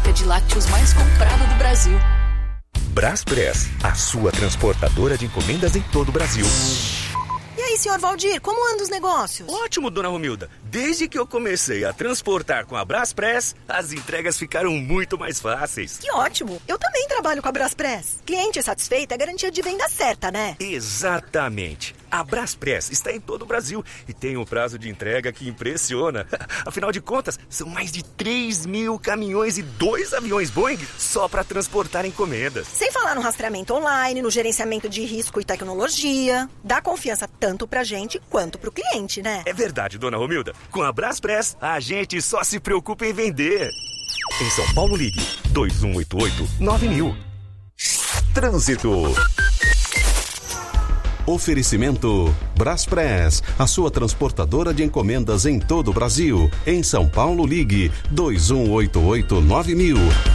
marca de lácteos mais comprada do Brasil. Braspress, a sua transportadora de encomendas em todo o Brasil. E aí, senhor Valdir, como andam os negócios? Ótimo, dona Romilda. Desde que eu comecei a transportar com a Braspress, as entregas ficaram muito mais fáceis. Que ótimo! Eu também trabalho com a Braspress. Cliente satisfeito é garantia de venda certa, né? Exatamente. A Braspress está em todo o Brasil e tem um prazo de entrega que impressiona. Afinal de contas, são mais de 3.000 caminhões e 2 aviões Boeing só para transportar encomendas. Sem falar no rastreamento online, no gerenciamento de risco e tecnologia. Dá confiança tanto pra gente quanto pro cliente, né? É verdade, dona Romilda. Com a Braspress, a gente só se preocupa em vender. Em São Paulo, ligue 2188-9000. Trânsito. Oferecimento Braspress, a sua transportadora de encomendas em todo o Brasil. Em São Paulo, ligue 2188-9000.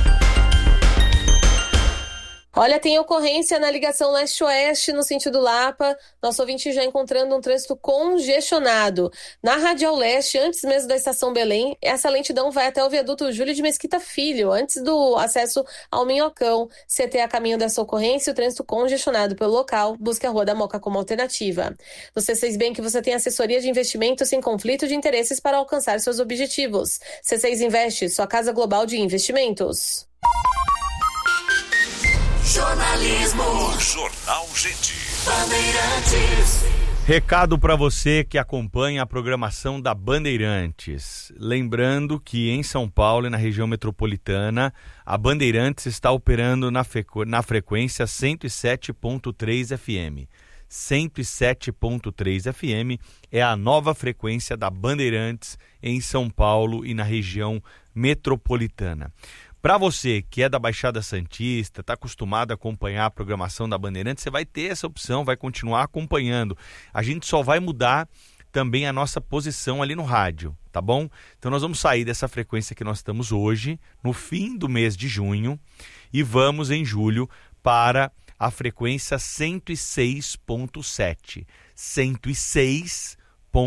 Olha, tem ocorrência na ligação leste-oeste no sentido Lapa. Nosso ouvinte já encontrando um trânsito congestionado. Na Radial Leste, antes mesmo da Estação Belém, essa lentidão vai até o viaduto Júlio de Mesquita Filho, antes do acesso ao Minhocão. CT a caminho dessa ocorrência, o trânsito congestionado pelo local. Busque a Rua da Moca como alternativa. No C6 Bank você tem assessoria de investimentos sem conflito de interesses para alcançar seus objetivos. C6 Investe, sua casa global de investimentos. Jornalismo. Jornal Gente. Bandeirantes. Recado para você que acompanha a programação da Bandeirantes. Lembrando que em São Paulo e na região metropolitana, a Bandeirantes está operando na frequência 107.3 FM. 107.3 FM é a nova frequência da Bandeirantes em São Paulo e na região metropolitana. Para você que é da Baixada Santista, está acostumado a acompanhar a programação da Bandeirantes, você vai ter essa opção, vai continuar acompanhando. A gente só vai mudar também a nossa posição ali no rádio, tá bom? Então nós vamos sair dessa frequência que nós estamos hoje, no fim do mês de junho, e vamos em julho para a frequência 106.7. 106.7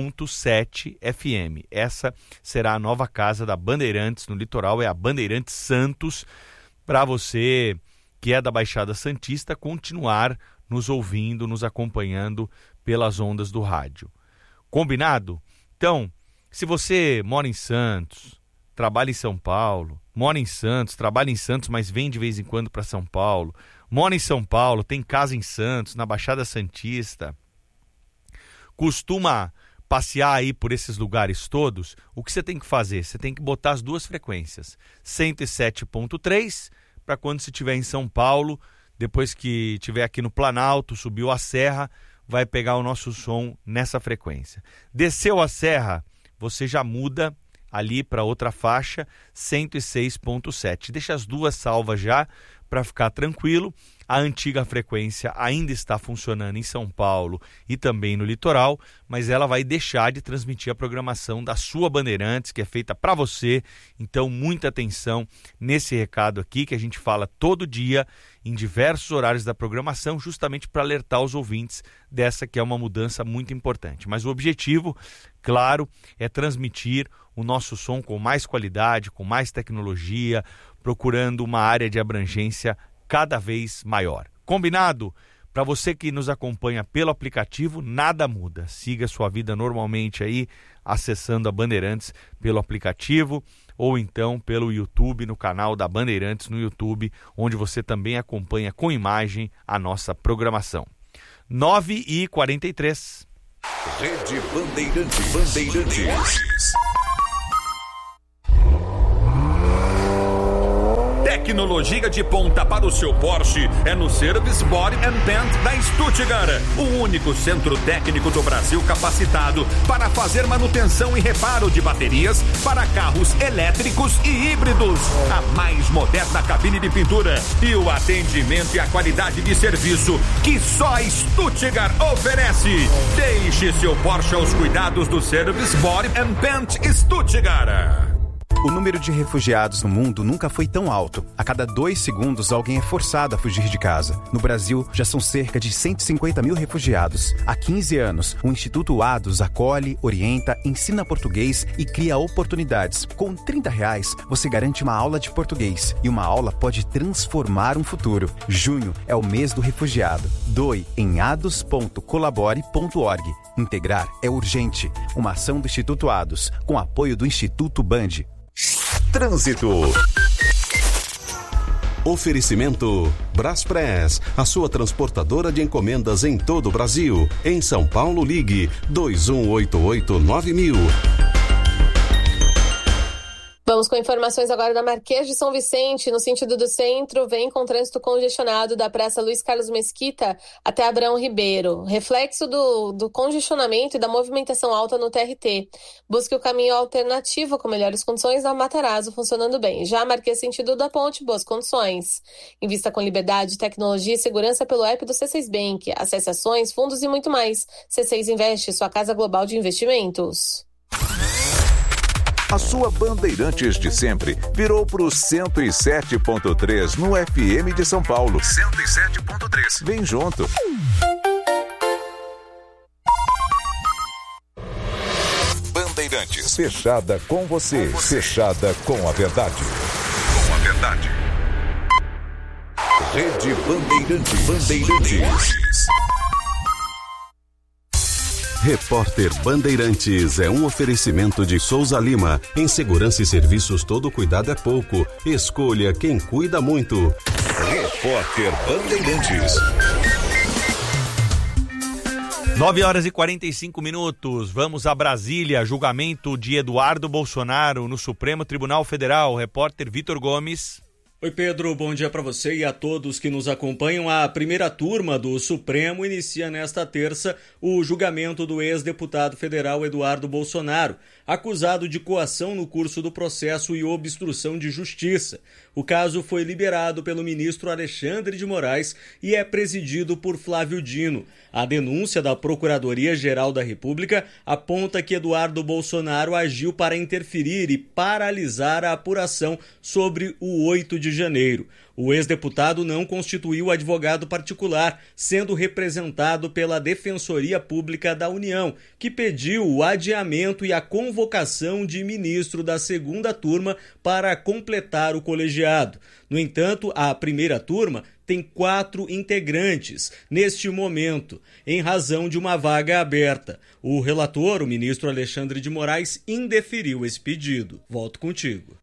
FM. Essa será a nova casa da Bandeirantes no litoral, é a Bandeirantes Santos, para você que é da Baixada Santista continuar nos ouvindo, nos acompanhando pelas ondas do rádio. Combinado? Então, se você mora em Santos, trabalha em São Paulo, mora em Santos, trabalha em Santos, mas vem de vez em quando para São Paulo, mora em São Paulo, tem casa em Santos, na Baixada Santista, costuma passear aí por esses lugares todos, o que você tem que fazer? Você tem que botar as duas frequências. 107.3, para quando você estiver em São Paulo, depois que estiver aqui no Planalto, subiu a serra, vai pegar o nosso som nessa frequência. Desceu a serra, você já muda ali para outra faixa, 106.7. Deixa as duas salvas já, para ficar tranquilo. A antiga frequência ainda está funcionando em São Paulo e também no litoral, mas ela vai deixar de transmitir a programação da sua Bandeirantes, que é feita para você. Então, muita atenção nesse recado aqui, que a gente fala todo dia, em diversos horários da programação, justamente para alertar os ouvintes dessa que é uma mudança muito importante. Mas o objetivo, claro, é transmitir o nosso som com mais qualidade, com mais tecnologia, procurando uma área de abrangência cada vez maior. Combinado? Para você que nos acompanha pelo aplicativo, nada muda. Siga sua vida normalmente aí, acessando a Bandeirantes pelo aplicativo ou então pelo YouTube, no canal da Bandeirantes no YouTube, onde você também acompanha com imagem a nossa programação. 9h43. Rede Bandeirantes. Tecnologia de ponta para o seu Porsche é no Service Body and Paint da Stuttgart, o único centro técnico do Brasil capacitado para fazer manutenção e reparo de baterias para carros elétricos e híbridos. A mais moderna cabine de pintura e o atendimento e a qualidade de serviço que só a Stuttgart oferece. Deixe seu Porsche aos cuidados do Service Body and Paint Stuttgart. O número de refugiados no mundo nunca foi tão alto. A cada 2 segundos, alguém é forçado a fugir de casa. No Brasil, já são cerca de 150 mil refugiados. Há 15 anos, o Instituto ADOS acolhe, orienta, ensina português e cria oportunidades. Com R$30, você garante uma aula de português. E uma aula pode transformar um futuro. Junho é o mês do refugiado. Doe em ados.colabore.org. Integrar é urgente. Uma ação do Instituto ADOS, com apoio do Instituto Band. Trânsito. Oferecimento Braspress, a sua transportadora de encomendas em todo o Brasil. Em São Paulo, ligue 2188-9000. Vamos com informações agora da Marquês de São Vicente, no sentido do centro, vem com trânsito congestionado da Praça Luiz Carlos Mesquita até Abrão Ribeiro, reflexo do congestionamento e da movimentação alta no TRT. Busque o caminho alternativo com melhores condições na Matarazzo, funcionando bem. Já a Marquês sentido da Ponte, boas condições. Invista com liberdade, tecnologia e segurança pelo app do C6 Bank. Acesse ações, fundos e muito mais. C6 Investe, sua casa global de investimentos. A sua Bandeirantes de sempre virou para o 107.3 no FM de São Paulo. 107.3. Vem junto. Bandeirantes. Fechada com você. Fechada com a verdade. Com a verdade. Rede Bandeirantes. Bandeirantes. Repórter Bandeirantes é um oferecimento de Souza Lima. Em segurança e serviços, todo cuidado é pouco. Escolha quem cuida muito. Repórter Bandeirantes. 9h45. Vamos a Brasília. Julgamento de Eduardo Bolsonaro no Supremo Tribunal Federal. Repórter Vitor Gomes. Oi Pedro, bom dia para você e a todos que nos acompanham. A primeira turma do Supremo inicia nesta terça o julgamento do ex-deputado federal Eduardo Bolsonaro, acusado de coação no curso do processo e obstrução de justiça. O caso foi liberado pelo ministro Alexandre de Moraes e é presidido por Flávio Dino. A denúncia da Procuradoria-Geral da República aponta que Eduardo Bolsonaro agiu para interferir e paralisar a apuração sobre o 8 de janeiro. O ex-deputado não constituiu advogado particular, sendo representado pela Defensoria Pública da União, que pediu o adiamento e a convocação de ministro da segunda turma para completar o colegiado. No entanto, a primeira turma tem 4 integrantes neste momento, em razão de uma vaga aberta. O relator, o ministro Alexandre de Moraes, indeferiu esse pedido. Volto contigo.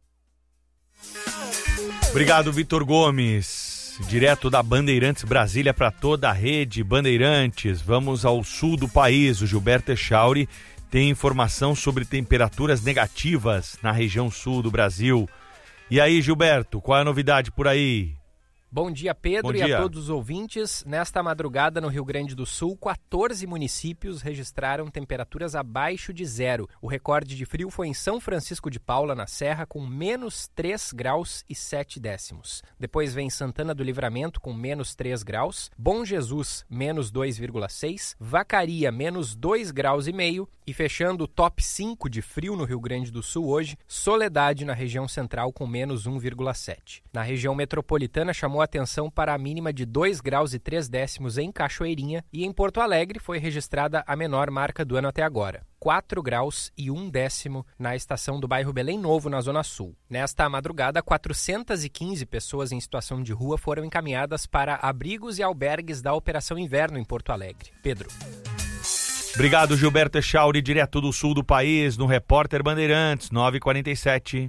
Obrigado, Vitor Gomes. Direto da Bandeirantes Brasília para toda a rede Bandeirantes. Vamos ao sul do país. O Gilberto Echauri tem informação sobre temperaturas negativas na região sul do Brasil. E aí, Gilberto, qual é a novidade por aí? Bom dia, Pedro, Bom dia. E a todos os ouvintes. Nesta madrugada, no Rio Grande do Sul, 14 municípios registraram temperaturas abaixo de zero. O recorde de frio foi em São Francisco de Paula, na Serra, com menos 3 graus e 7 décimos. Depois vem Santana do Livramento, com menos 3 graus. Bom Jesus, menos 2,6. Vacaria, menos 2 graus e meio. E fechando o top 5 de frio no Rio Grande do Sul hoje, Soledade, na região central, com menos 1,7. Na região metropolitana, chamou atenção para a mínima de 2 graus e 3 décimos em Cachoeirinha e em Porto Alegre foi registrada a menor marca do ano até agora, 4 graus e 1 décimo na estação do bairro Belém Novo, na Zona Sul. Nesta madrugada, 415 pessoas em situação de rua foram encaminhadas para abrigos e albergues da Operação Inverno em Porto Alegre. Pedro. Obrigado, Gilberto Echauri, direto do sul do país, no Repórter Bandeirantes, 9h47.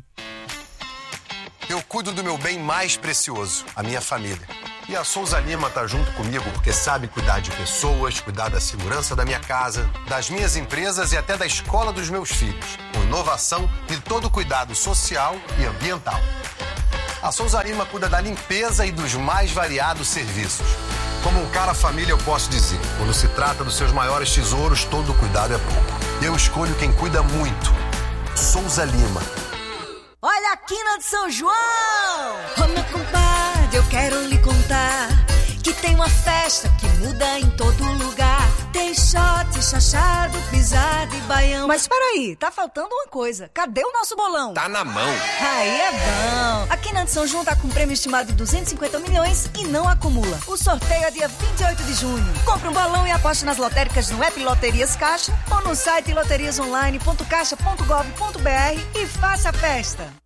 Eu cuido do meu bem mais precioso, a minha família. E a Souza Lima tá junto comigo porque sabe cuidar de pessoas, cuidar da segurança da minha casa, das minhas empresas e até da escola dos meus filhos, com inovação e todo cuidado social e ambiental. A Souza Lima cuida da limpeza e dos mais variados serviços. Como um cara família, eu posso dizer, quando se trata dos seus maiores tesouros, todo cuidado é pouco. Eu escolho quem cuida muito. Souza Lima. Olha a quina de São João! Ô meu compadre, eu quero lhe contar que tem uma festa que muda em todo lugar. Tem shot, chachado, pisado e baião. Mas peraí, tá faltando uma coisa. Cadê o nosso bolão? Tá na mão. Aí é bom. A Quinante São João tá com prêmio estimado de 250 milhões e não acumula. O sorteio é dia 28 de junho. Compre um bolão e aposte nas lotéricas no app Loterias Caixa ou no site loteriasonline.caixa.gov.br e faça a festa.